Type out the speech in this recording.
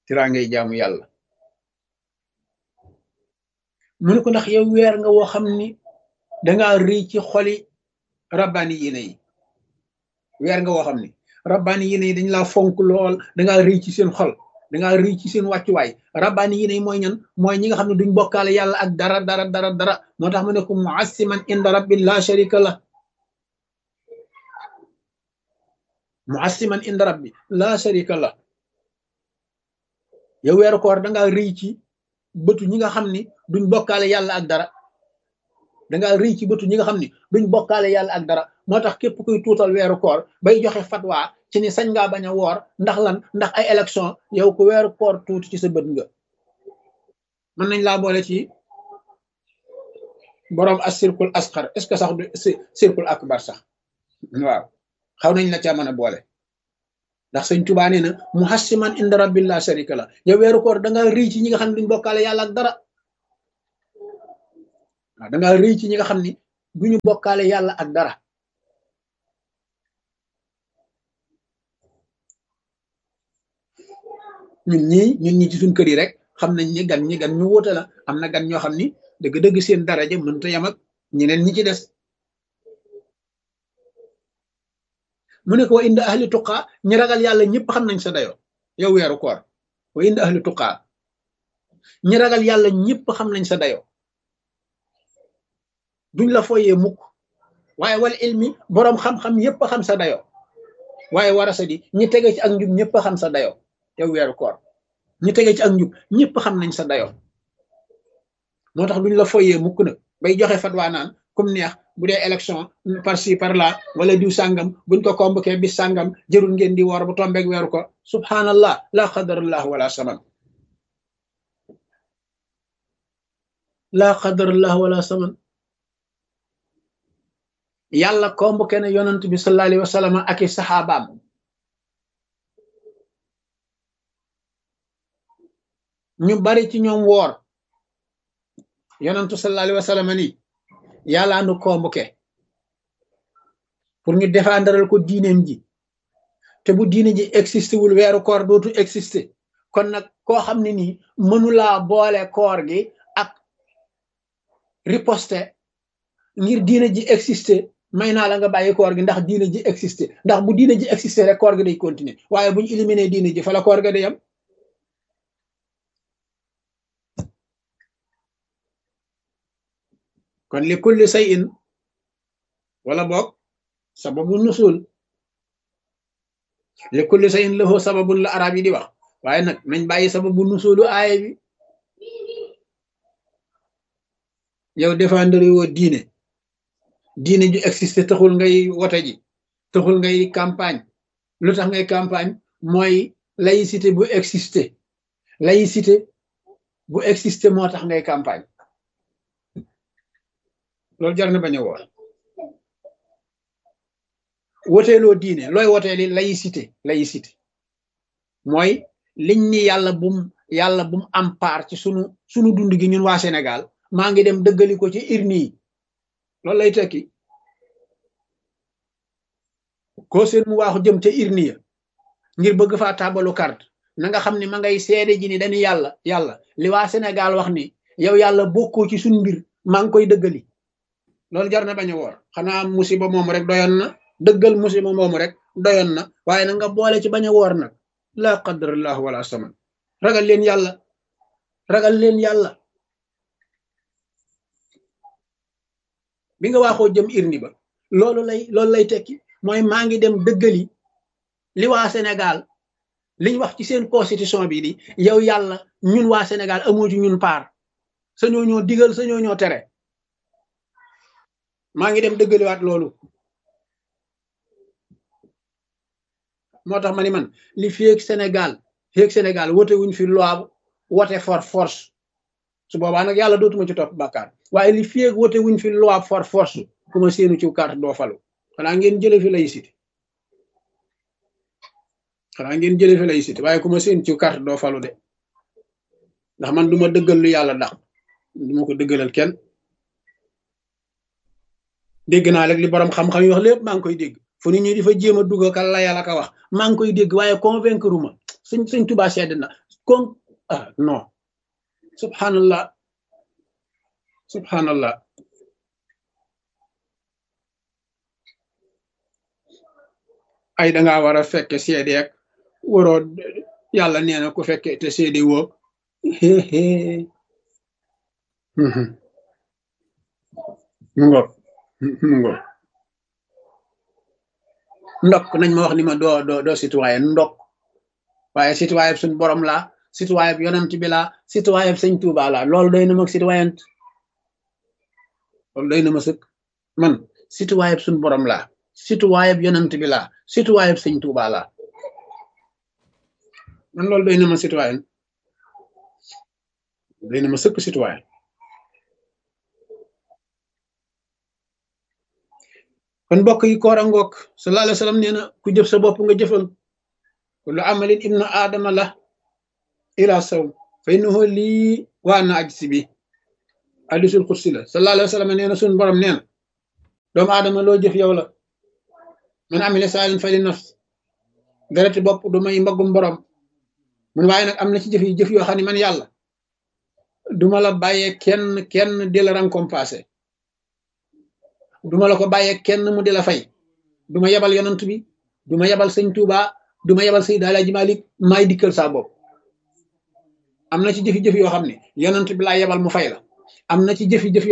tiraangay jaamu yàlla mu ne ko ndax yow weer nga woo xam ni dangaa rëy ci xoli rabbaani yéene yi weer nga woo xam ni rabbaani yéene yi dañ laa fonk lool dangaa rëy ci seen xol dangaa rëy ci seen wàccuwaay rabbaani yéene yi mooy ñan mooy ñi nga xam ne duñ bokkaale yàlla ak dara moo tax mu ne ko muassiman inda rabbi la sharika la muassiman inda rabbi la sharika la yow weeru koor dangaa rëy ci bëtu ñi nga xam ni duñ bokkaale yàlla ak dara dangaa rëy ci bëtu ñi nga xam ni duñ bokkaale yàlla ak dara moo tax képp kuy tuutal weeru koor bay joxe fatwa ci ni sañ ngaa bañ a woor ndax lan ndax ay élection yow ku weeru koor tuuti ci sa bët nga mën nañ laa boole ci boroom as circule asxar est ce que sax du circule akbar sax waaw xaw nañ la ca mën a boole ndax sëñ Tuubaa nee na muhassiman inda rabbi la sharika la yow weeru koor dangaa rëy ci ñi nga xam ne duñ bokkaale yàlla ak dara waaw dangaa rëy ci ñi nga xam ni duñu bokkaale yàlla ak dara ñun ñi ci suñ kër yi rek xam nañ ni gan ñu wuute la am na gan ñoo xam ni dëgg-dëgg seen daraja mënta yam ak ñeneen ñi ci des mu ne ko wa inda ahli tuqaa ñi ragal yàlla ñëpp xam nañ sa dayoo yow weeru koor wa inda ahli tuqaa ñi ragal yàlla ñëpp xam nañ sa dayoo duñ la foyee mukk waaye wal ilmi boroom xam-xam yëpp xam sa dayoo waaye warasa di ñi tege ci ak njub ñëpp xam sa dayoo yow weeru koor ñi tege ci ak njub ñëpp xam nañ sa dayoo moo tax duñ la foyee mukk nag bay joxe fatwa naan comme neex bu dee élection par ci par là wala diw sàngam buñ ko convoqué bis sàngam jërul ngeen di woor bu tombeeg weeru ko subhanallah la qadarallah wala saman la qadarallah wala saman yàlla convoqué na yonent bi sallallahu alayhi wa sallam ak i saxaabaam ñu bari ci ñoom woor yonentu sallallahu alayhi wa sallam ni yàlla nu convoqué pour ñu défendral ko diineem ji te bu diine ji existé wul weeru koor dootu existé kon nag koo xam ne nii mënulaa boole koor gi ak riposte ngir diine ji existé may naa la nga bàyyi koor gi ndax diine ji existé ndax bu diine ji existé rek koor gi day continuer waaye buñ éliminé diine ji fa la koor ga day am kon li kulli shay'in wala boog sababu nusul li kulli shay'in lahu sababun la arab yi di wax waaye nag nañ bàyyi sababu nusulu aaya bi yow défendre woo diine ju existé taxul ngay wote ji taxul ngay campagne lu tax ngay campagne mooy laïcité bu existé moo tax ngay campagne loolu jar na bañ a woor woteeloo diine looy woteeli laïcité mooy liñ ni yàlla bum am part ci sunu dund gi ñun waa Sénégal maa ngi dem dëggali ko ci urne yi loolu lay tekki koo seen mu waaxu jëm ca urne ya ngir bëgg faa tàbbalu carte na nga xam ne ma ngay seede ji ni dañu yàlla li waa Sénégal wax ni yow yàlla bokkoo ci suñ mbir maa ngi koy dëggali loolu jar na bañ a woor xanaa musiba moomu rek doyoon na dëggal musiba moomu rek doyoon na waaye na nga boole ci bañ a woor nag la qadarallah wala saman ragal leen yàlla bi nga waaxoo jëm irni ba loolu lay tekki mooy maa ngi dem dëggali li waa Sénégal liñ wax ci seen constitution bi di yow yàlla ñun waa Sénégal amoo ci ñun paar sañoo ñoo digal sañoo ñoo tere maa ngi dem dëggaliwaat loolu moo tax ma ni man li fii ak Sénégal wote wuñ fi loi wote for force su boobaa nag yàlla dootuma ci topp bàkkaar waaye li fii ak wote wuñ fi loi for force ku ma seenu ci carte doo falu xanaa ngeen jële fi laïcité waaye ku ma seenu ci carte doo falu de ndax man duma dëggal lu yàlla ndax duma ko dëggalal kenn dégg naa rek li borom xam-xam yi wax lépp maa ngi koy dégg fu nit ñi di fa jéem a dugg ka la yàlla ka wax maa ngi koy dégg waaye convaincre ma sëñ Tuubaa sedd na kon non, subhanallah, subhanallah. Ay dangaa war a fekke seede ak waroo, yàlla nee na ku fekke te seede woo mu ngoog, mu ngoog. Ndokk nañ ma wax ni ma doo citoyen ndokk, waaye citoyen suñ borom laa, citoyen yonent bi laa, citoyen sëñ Tuuba laa, loolu doy na ma citoyen, loolu doy na ma sëkk. Man citoyen suñ borom laa, citoyen yonent bi laa, citoyen sëñ Tuuba laa, man loolu doy na ma citoyen, doy na ma sëkk citoyen. kon mbokk yi koor a ngoog, sallallahu alayhi wa sallam nee na ku jëf sa bopp nga jëfal, kullu amalin ibnu aadama la ila sawm fa innahu lii wa ana ajzi bi, hadisul qudsi la. sallallahu alayhi wa sallam nee na suñu borom nee na doomu aadama loo jëf yow la, man amila saalin fa li nafs, dereti bopp du may mbaggum borom. mun waaye nag am na ci jëf yoo xam ne man yàlla duma la bàyyee kenn di la récompenser, duma la ko bàyyee kenn mu di la fay, duma yebal yonant bi, duma yebal sëñ Tuuba, duma yebal Seydi Alaaji Malik, maay dikkal saa bopp. am na ci jëf yoo xam ne yonant bi laa yebal mu fay la, am na ci jëf